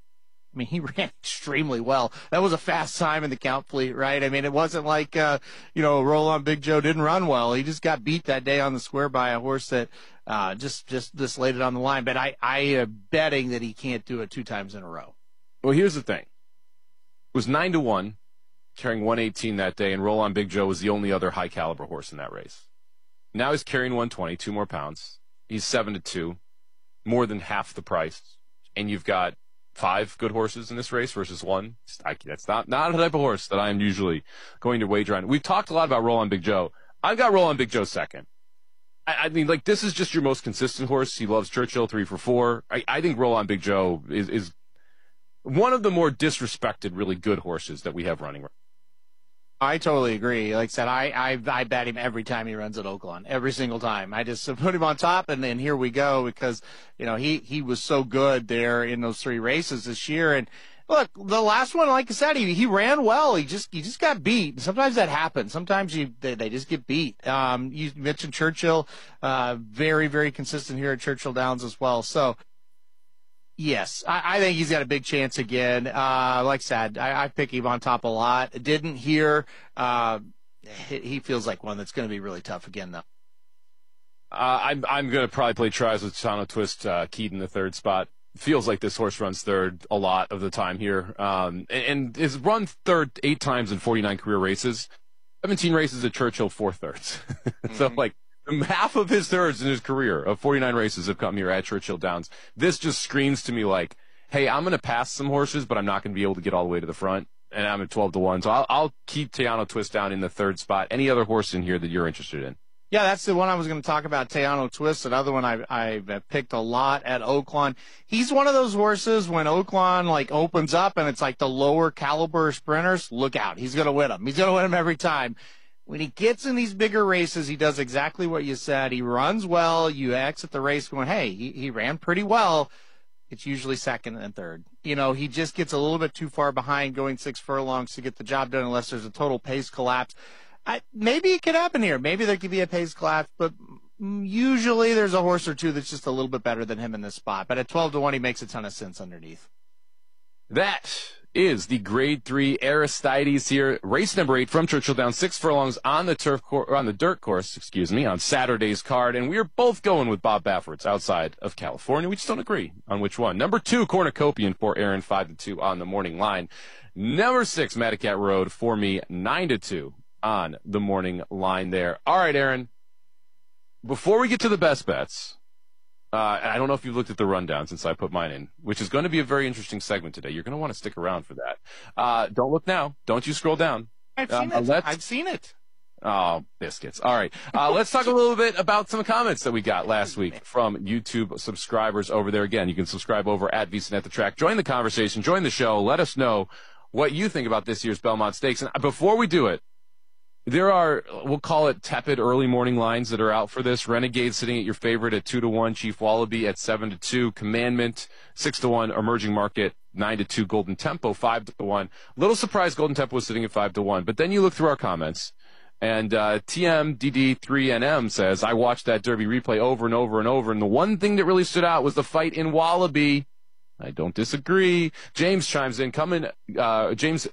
Speaker 6: I mean, he ran extremely well. That was a fast time in the Count Fleet, right? I mean, it wasn't like, Roll On Big Joe didn't run well. He just got beat that day on the square by a horse that just laid it on the line. But I am betting that he can't do it 2 times in a row.
Speaker 5: Well, here's the thing. It was 9-1, carrying 118 that day, and Roll On Big Joe was the only other high-caliber horse in that race. Now he's carrying 120, 2 more pounds. He's 7-2, more than half the price. And you've got 5 good horses in this race versus 1. That's not the type of horse that I'm usually going to wager on. We've talked a lot about Roll On Big Joe. I've got Roll On Big Joe second. I mean, like, this is just your most consistent horse. He loves Churchill, 3 for 4. I think Roll On Big Joe is one of the more disrespected, really good horses that we have running.
Speaker 6: I totally agree. Like I said, I bet him every time he runs at Oaklawn, every single time. I just put him on top, and then here we go because, he was so good there in those 3 races this year. And look, the last one, like I said, he ran well. He just got beat. Sometimes that happens. Sometimes they just get beat. You mentioned Churchill, very, very consistent here at Churchill Downs as well. So, yes, I think he's got a big chance again. Like I said, I pick him on top a lot. Didn't hear. He feels like one that's going to be really tough again, though.
Speaker 5: I'm going to probably play tries with Tano Twist, keyed in the 3rd spot. Feels like this horse runs 3rd a lot of the time here. And has run 3rd 8 times in 49 career races. 17 races at Churchill, 4 thirds. So, like, half of his thirds in his career of 49 races have come here at Churchill Downs. This just screams to me like, hey, I'm going to pass some horses, but I'm not going to be able to get all the way to the front. And I'm at 12-1. So I'll keep Tejano Twist down in the 3rd spot. Any other horse in here that you're interested in?
Speaker 6: Yeah, that's the one I was going to talk about, Tejano Twist. Another one I've picked a lot at Oaklawn. He's one of those horses when Oaklawn opens up and it's like the lower caliber sprinters, look out. He's going to win them. He's going to win them every time. When he gets in these bigger races, he does exactly what you said. He runs well. You exit the race going, hey, he ran pretty well. It's usually 2nd and 3rd. He just gets a little bit too far behind going 6 furlongs to get the job done unless there's a total pace collapse. Maybe it could happen here. Maybe there could be a pace collapse, but usually there's a horse or two that's just a little bit better than him in this spot. But at 12-1, he makes a ton of sense underneath.
Speaker 5: That is the Grade 3 Aristides here. Race number 8 from Churchill Downs, 6 furlongs on the dirt course, on Saturday's card. And we are both going with Bob Baffert's outside of California. We just don't agree on which one. Number 2, Cornucopian for Aaron, 5-2 on the morning line. Number 6, Madacat Road for me, 9-2 on the morning line there. All right, Aaron, before we get to the best bets, I don't know if you've looked at the rundown since I put mine in, which is going to be a very interesting segment today. You're going to want to stick around for that. Don't look now. Don't you scroll down.
Speaker 6: I've seen it.
Speaker 5: Oh, biscuits. All right. Let's talk a little bit about some comments that we got last week from YouTube subscribers over there. Again, you can subscribe over at VSiN at the Track. Join the conversation. Join the show. Let us know what you think about this year's Belmont Stakes. And before we do it, there are, we'll call it tepid early morning lines that are out for this. Renegade sitting at your favorite at 2-1. Chief Wallaby at 7-2. Commandment 6-1. Emerging Market 9-2. Golden Tempo 5-1. Little surprised Golden Tempo was sitting at 5-1. But then you look through our comments, and TMDD3NM says, I watched that Derby replay over and over and over, and the one thing that really stood out was the fight in Wallaby. I don't disagree. James chimes in. James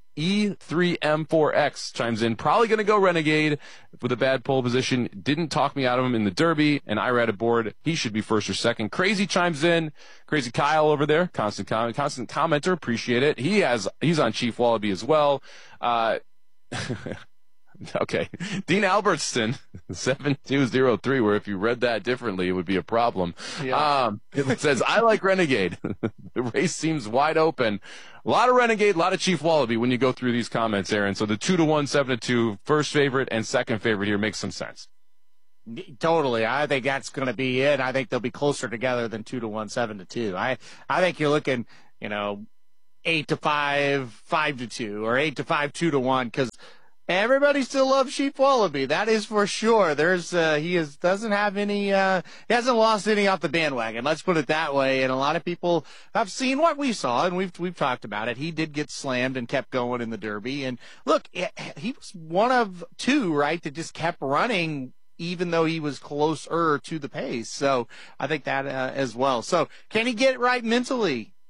Speaker 5: E3M4X chimes in, probably going to go Renegade with a bad pole position. Didn't talk me out of him in the Derby, and Irad aboard. He should be 1st or 2nd. Crazy chimes in. Crazy Kyle over there, constant commenter. Appreciate it. He's on Chief Wallaby as well. Okay. Dean Albertson, 7203, where if you read that differently, it would be a problem. Yeah. It says, I like Renegade. The race seems wide open. A lot of Renegade, a lot of Chief Wallaby when you go through these comments, Aaron. So the 2-1, 7-2, first favorite and second favorite here makes some sense.
Speaker 6: Totally. I think that's going to be it. I think they'll be closer together than 2-1, 7-2. I think you're looking, 8-5, 5-2, or 8-5, 2-1, because everybody still loves Chief Wallaby. That is for sure. He hasn't lost any off the bandwagon. Let's put it that way. And a lot of people have seen what we saw, and we've talked about it. He did get slammed and kept going in the Derby. And look, he was one of 2, right, that just kept running even though he was closer to the pace. So I think that as well. So can he get it right mentally?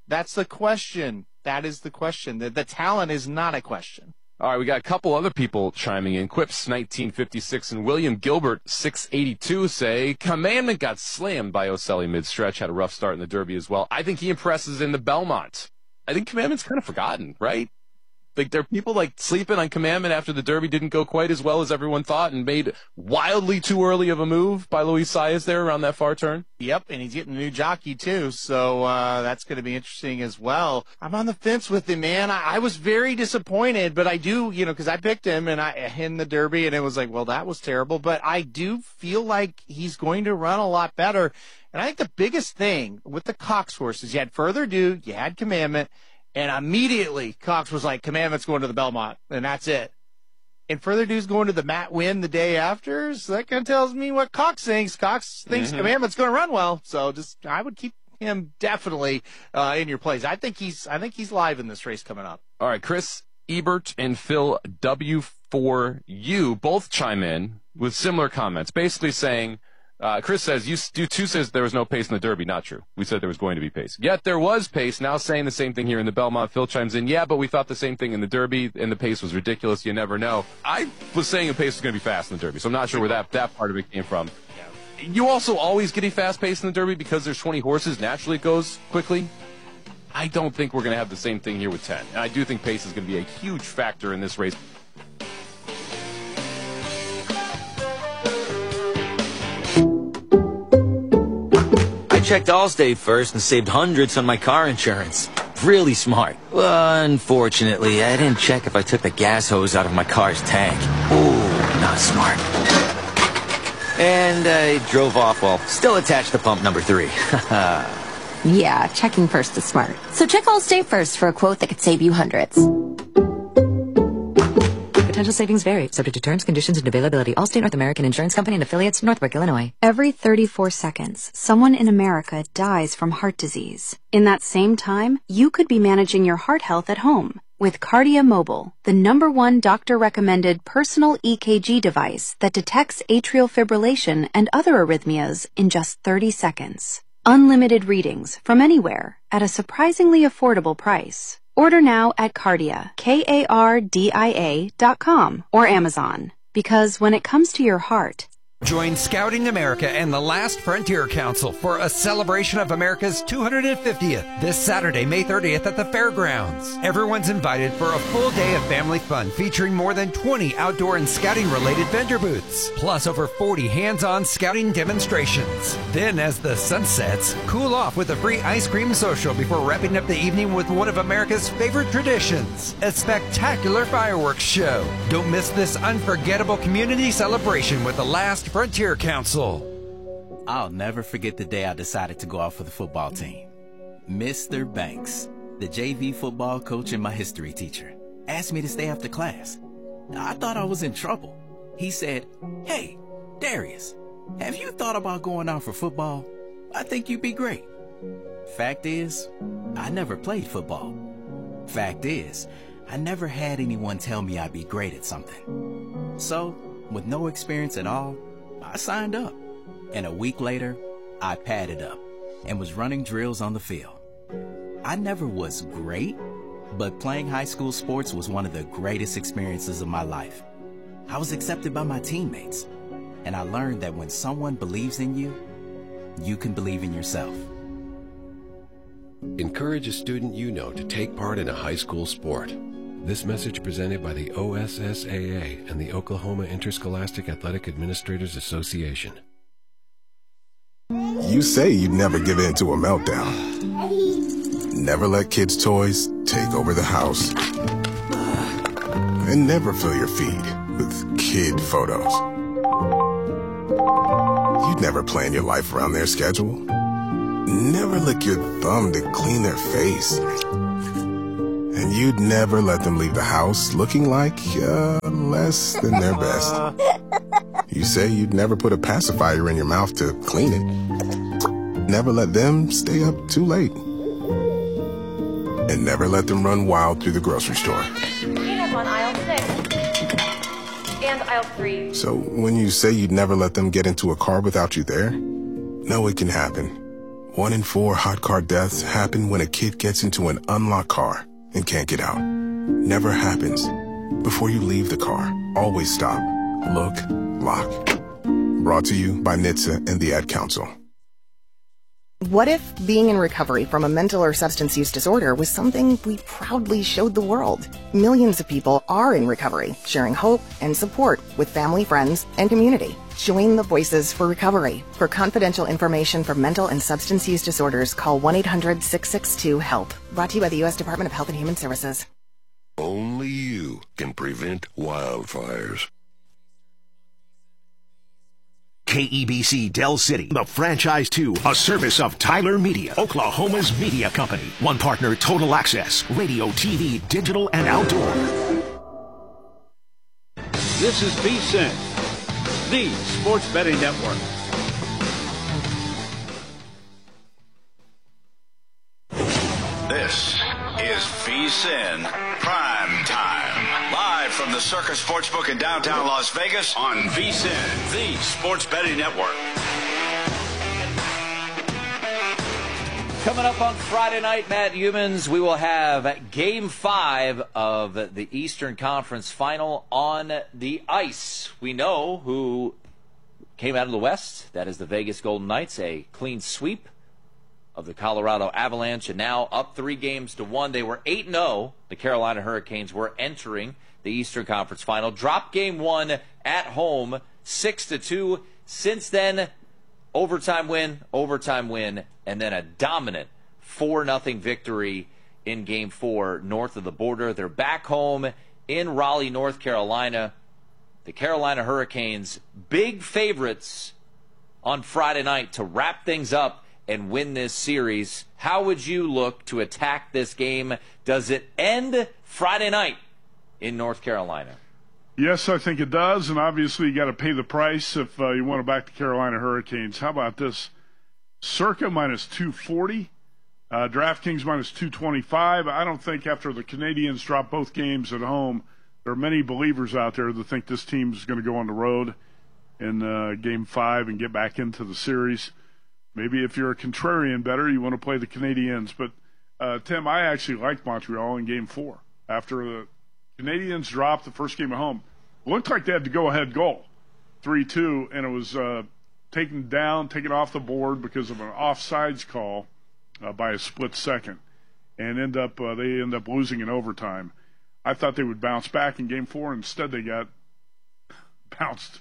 Speaker 6: That's the question. That is the question. The talent is not a question.
Speaker 5: All right, we got a couple other people chiming in. Quips 1956 and William Gilbert 682 say, Commandment got slammed by Oselli mid-stretch, had a rough start in the Derby as well. I think he impresses in the Belmont. I think Commandment's kind of forgotten, right? Like, there are people like sleeping on Commandment after the Derby didn't go quite as well as everyone thought and made wildly too early of a move by Luis Saez there around that far turn.
Speaker 6: Yep, and he's getting a new jockey too, so that's going to be interesting as well. I'm on the fence with him, man. I was very disappointed, but I do, because I picked him and in the Derby, and it was like, well, that was terrible. But I do feel like he's going to run a lot better. And I think the biggest thing with the Cox horses, you had Further Ado, you had Commandment, and immediately Cox was like, Commandment's going to the Belmont, and that's it. And Further Ado's going to the Matt Winn the day after, so that kind of tells me what Cox thinks. Cox thinks Commandment's going to run well, so I would keep him definitely in your place. I think he's live in this race coming up.
Speaker 5: All right, Chris Ebert and Phil W4U both chime in with similar comments, basically saying, Chris says, you too says there was no pace in the Derby. Not true. We said there was going to be pace. Yet there was pace. Now saying the same thing here in the Belmont. Phil chimes in, yeah, but we thought the same thing in the Derby, and the pace was ridiculous. You never know. I was saying the pace was going to be fast in the Derby, so I'm not sure where that part of it came from. You also always get a fast pace in the Derby because there's 20 horses. Naturally, it goes quickly. I don't think we're going to have the same thing here with 10. And I do think pace is going to be a huge factor in this race.
Speaker 1: I checked Allstate first and saved hundreds on my car insurance. Really smart. Unfortunately, I didn't check if I took the gas hose out of my car's tank. Ooh, not smart. And I drove off while still attached to pump number 3.
Speaker 22: Yeah, checking first is smart. So check Allstate first for a quote that could save you hundreds.
Speaker 18: Potential savings vary, subject to terms, conditions, and availability. Allstate North American Insurance Company and affiliates, Northbrook, Illinois.
Speaker 7: Every 34 seconds, someone in America dies from heart disease. In that same time, you could be managing your heart health at home with Cardia Mobile, the #1 doctor-recommended personal EKG device that detects atrial fibrillation and other arrhythmias in just 30 seconds. Unlimited readings from anywhere at a surprisingly affordable price. Order now at Cardia, KARDIA.com or Amazon. Because when it comes to your heart,
Speaker 23: Join Scouting America and the Last Frontier Council for a celebration of America's 250th this Saturday, May 30th at the fairgrounds. Everyone's invited for a full day of family fun featuring more than 20 outdoor and scouting-related vendor booths, plus over 40 hands-on scouting demonstrations. Then, as the sun sets, cool off with a free ice cream social before wrapping up the evening with one of America's favorite traditions, a spectacular fireworks show. Don't miss this unforgettable community celebration with the Last Frontier Council.
Speaker 24: I'll never forget the day I decided to go out for the football team. Mr. Banks, the JV football coach and my history teacher, asked me to stay after class. I thought I was in trouble. He said, "Hey, Darius, have you thought about going out for football? I think you'd be great." Fact is, I never played football. Fact is, I never had anyone tell me I'd be great at something. So, with no experience at all, I signed up. And a week later, I padded up and was running drills on the field. I never was great, but playing high school sports was one of the greatest experiences of my life. I was accepted by my teammates, and I learned that when someone believes in you, you can believe in yourself.
Speaker 25: Encourage a student you know to take part in a high school sport. This message presented by the OSSAA and the Oklahoma Interscholastic Athletic Administrators Association.
Speaker 26: You say you'd never give in to a meltdown. Never let kids' toys take over the house. And never fill your feed with kid photos. You'd never plan your life around their schedule. Never lick your thumb to clean their face. And you'd never let them leave the house looking like less than their best. You say you'd never put a pacifier in your mouth to clean it. Never let them stay up too late. And never let them run wild through the grocery store.
Speaker 27: Peanuts on aisle 6 and aisle 3.
Speaker 26: So when you say you'd never let them get into a car without you there, know it can happen. 1 in 4 hot car deaths happen when a kid gets into an unlocked car and can't get out. Never happens. Before you leave the car, always stop, look, lock. Brought to you by NHTSA and the Ad Council.
Speaker 3: What if being in recovery from a mental or substance use disorder was something we proudly showed the world? Millions of people are in recovery, sharing hope and support with family, friends, and community. Join the Voices for Recovery. For confidential information for mental and substance use disorders, call 1-800-662-HELP. Brought to you by the U.S. Department of Health and Human Services.
Speaker 4: Only you can prevent wildfires.
Speaker 8: KEBC Del City, the Franchise 2, a service of Tyler Media, Oklahoma's media company. One partner, Total Access, radio, TV, digital, and outdoor.
Speaker 9: This is VSiN, the Sports Betting Network.
Speaker 10: This is VSiN Prime Time. Live from the Circus Sportsbook in downtown Las Vegas on VSiN, the Sports Betting Network.
Speaker 12: Coming up on Friday night, Matt Humans, we will have Game 5 of the Eastern Conference Final on the ice. We know who came out of the West. That is the Vegas Golden Knights, a clean sweep of the Colorado Avalanche, and now up 3-1. They were 8-0. The Carolina Hurricanes were entering the Eastern Conference Final. Dropped Game 1 at home, 6-2. Since then, overtime win, and then a dominant 4-0 victory in Game 4 north of the border. They're back home in Raleigh, North Carolina. The Carolina Hurricanes, big favorites on Friday night to wrap things up and win this series. How would you look to attack this game? Does it end Friday night in North Carolina?
Speaker 14: Yes, I think it does, and obviously you got to pay the price if you want to back the Carolina Hurricanes. How about this? Circa minus 240, DraftKings minus 225. I don't think after the Canadians dropped both games at home, there are many believers out there that think this team's going to go on the road in Game 5 and get back into the series. Maybe if you're a contrarian bettor, you want to play the Canadiens. But, Tim, I actually liked Montreal in Game 4. After the Canadiens dropped the first game at home, it looked like they had the go-ahead goal, 3-2, and it was taken off the board because of an offsides call by a split second. And they end up losing in overtime. I thought they would bounce back in Game 4. Instead, they got bounced.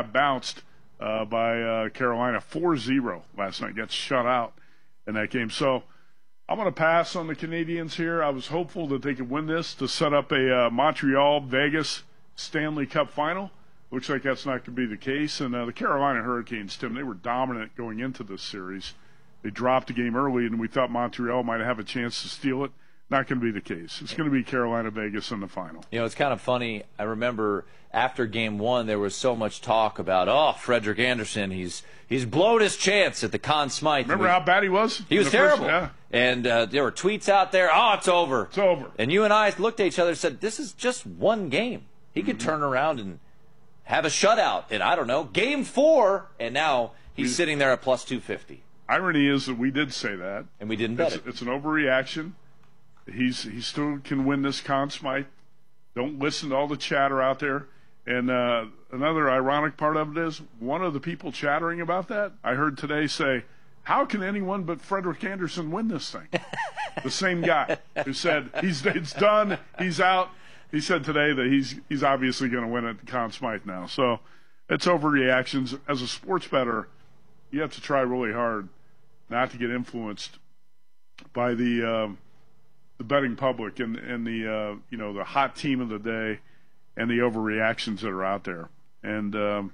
Speaker 14: By Carolina 4-0 last night. Got shut out in that game. So I'm going to pass on the Canadians here. I was hopeful that they could win this to set up a Montreal-Vegas Stanley Cup final. Looks like that's not going to be the case. And the Carolina Hurricanes, Tim, they were dominant going into this series. They dropped a game early, and we thought Montreal might have a chance to steal it. Not going to be the case. It's going to be Carolina-Vegas in the final.
Speaker 12: You know, it's kind of funny. I remember after Game 1, there was so much talk about, Frederik Andersen, he's blown his chance at the Conn Smythe.
Speaker 14: Remember how bad he was?
Speaker 12: He was terrible. Yeah. And there were tweets out there, it's over.
Speaker 14: It's over.
Speaker 12: And you and I looked at each other and said, this is just one game. He could turn around and have a shutout in, I don't know, Game 4, and now he's sitting there at plus 250.
Speaker 14: Irony is that we did say that.
Speaker 12: And we didn't bet it.
Speaker 14: It's an overreaction. He still can win this Conn Smythe. Don't listen to all the chatter out there. And another ironic part of it is one of the people chattering about that, I heard today say, how can anyone but Frederik Andersen win this thing? The same guy who said it's done, he's out. He said today that he's obviously going to win at the Conn Smythe now. So it's overreactions. As a sports bettor, you have to try really hard not to get influenced by the betting public and the the hot team of the day and the overreactions that are out there. And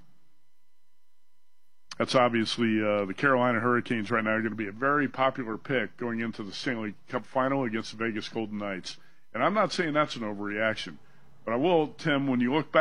Speaker 14: that's obviously the Carolina Hurricanes right now are going to be a very popular pick going into the Stanley Cup final against the Vegas Golden Knights. And I'm not saying that's an overreaction, but I will, Tim, when you look back